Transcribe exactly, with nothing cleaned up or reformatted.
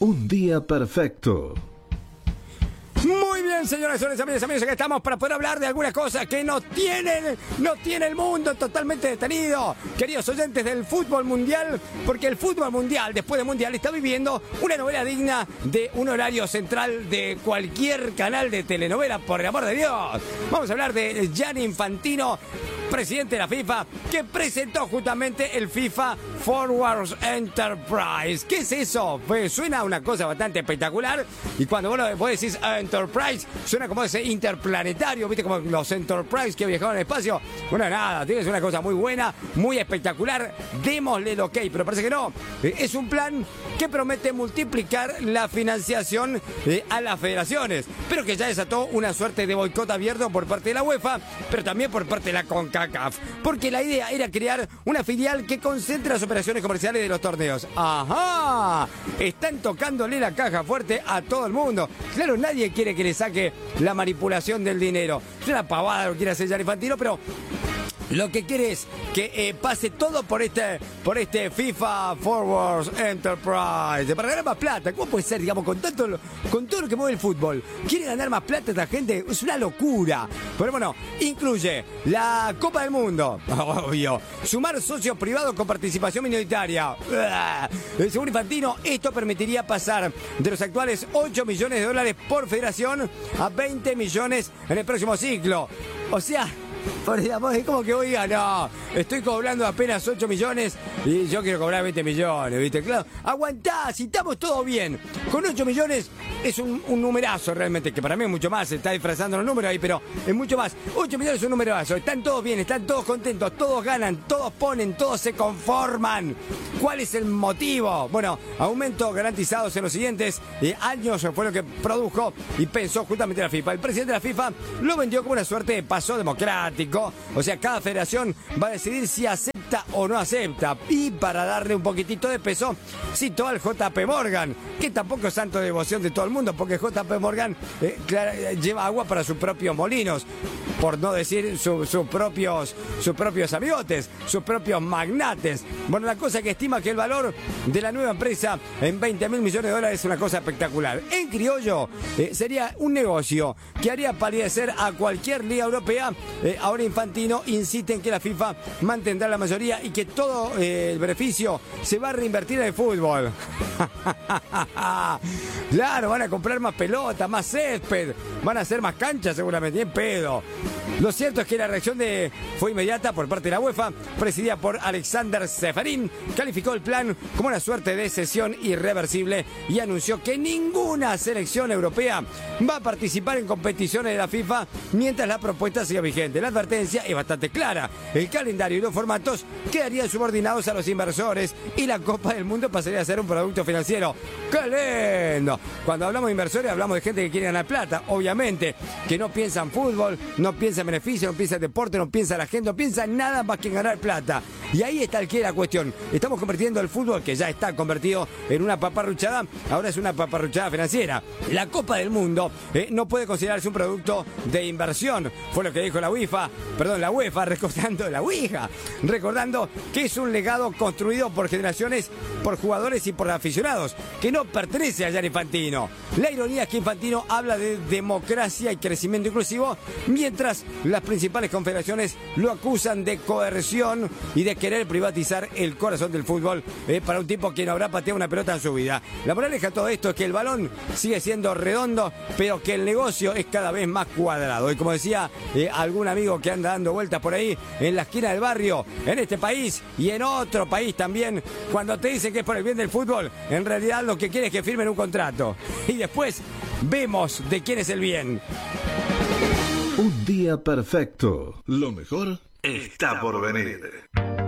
Un día perfecto. Muy bien, señoras y señores, amigos, amigos, aquí estamos para poder hablar de algunas cosas que nos tienen, nos tiene el mundo totalmente detenido, queridos oyentes del fútbol mundial, porque el fútbol mundial, después del mundial, está viviendo una novela digna de un horario central de cualquier canal de telenovela, por el amor de Dios. Vamos a hablar de Gianni Infantino, presidente de la FIFA, que presentó justamente el FIFA Forward Enterprise. ¿Qué es eso? Pues suena una cosa bastante espectacular, y cuando vos, lo, vos decís Enterprise, suena como ese interplanetario, ¿viste? Como los Enterprise que viajaban en el espacio. Bueno, nada, tiene que ser una cosa muy buena, muy espectacular. Démosle el ok, pero parece que no. Es un plan que promete multiplicar la financiación eh, a las federaciones, pero que ya desató una suerte de boicot abierto por parte de la UEFA, pero también por parte de la CONCACAF, porque la idea era crear una filial que concentre las operaciones comerciales de los torneos. ¡Ajá! Están tocándole la caja fuerte a todo el mundo. Claro, nadie quiere que le saque la manipulación del dinero. Es una pavada lo que quiere hacer Gianni Infantino, pero lo que quiere es que eh, pase todo por este por este FIFA Forward Enterprise para ganar más plata. ¿Cómo puede ser, digamos, con tanto lo, con todo lo que mueve el fútbol? ¿Quiere ganar más plata esta gente? Es una locura. Pero bueno, incluye la Copa del Mundo, obvio. Sumar socios privados con participación minoritaria. Según Infantino, esto permitiría pasar de los actuales ocho millones de dólares por federación a veinte millones en el próximo ciclo. O sea, por el amor, es como que, oiga, no, estoy cobrando apenas ocho millones y yo quiero cobrar veinte millones, ¿viste? Claro, aguantá, si estamos todo bien. Con ocho millones es un, un numerazo realmente, que para mí es mucho más, se está disfrazando los números ahí, pero es mucho más. ocho millones es un numerazo, están todos bien, están todos contentos, todos ganan, todos ponen, todos se conforman. ¿Cuál es el motivo? Bueno, aumentos garantizados en los siguientes eh, años fue lo que produjo y pensó justamente la FIFA. El presidente de la FIFA lo vendió como una suerte de paso democrático. O sea, cada federación va a decidir si acepta o no acepta. Y para darle un poquitito de peso, citó al J P Morgan, que tampoco es santo de devoción de todo el mundo, porque J P Morgan eh, claro, lleva agua para sus propios molinos, por no decir su, sus propios sus propios amigotes, sus propios magnates. Bueno, la cosa que estima que el valor de la nueva empresa en veinte mil millones de dólares es una cosa espectacular. En criollo, eh, sería un negocio que haría palidecer a cualquier liga europea. Eh, ahora Infantino insiste en que la FIFA mantendrá la mayoría y que todo eh, el beneficio se va a reinvertir en el fútbol. Claro, van a comprar más pelotas, más césped, van a hacer más canchas seguramente, bien pedo. Lo cierto es que la reacción de fue inmediata por parte de la UEFA, presidida por Alexander Ceferin, calificó el plan como una suerte de cesión irreversible y anunció que ninguna selección europea va a participar en competiciones de la FIFA mientras la propuesta siga vigente. La advertencia es bastante clara: el calendario y los formatos quedarían subordinados a los inversores y la Copa del Mundo pasaría a ser un producto financiero. ¡Qué lindo! Cuando hablamos de inversores hablamos de gente que quiere ganar plata, obviamente, que no piensa en fútbol, no piensa en beneficio, no piensa en deporte, no piensa en la gente, no piensa en nada más que en ganar plata. Y ahí está el que la cuestión. Estamos convirtiendo el fútbol, que ya está convertido en una paparruchada, ahora es una paparruchada financiera. La Copa del Mundo eh, no puede considerarse un producto de inversión, fue lo que dijo la UEFA, perdón, la UEFA, recordando la Ouija, recordando que es un legado construido por generaciones, por jugadores y por aficionados, que no pertenece a Gianni Infantino. La ironía es que Infantino habla de democracia y crecimiento inclusivo, mientras las principales confederaciones lo acusan de coerción y de querer privatizar el corazón del fútbol eh, para un tipo que no habrá pateado una pelota en su vida. La moraleja de todo esto es que el balón sigue siendo redondo, pero que el negocio es cada vez más cuadrado. Y como decía eh, algún amigo que anda dando vueltas por ahí en la esquina del barrio, en este país y en otro país también, cuando te dicen que es por el bien del fútbol, en realidad lo que quiere es que firmen un contrato. Y después vemos de quién es el bien. Un día perfecto. Lo mejor está por venir.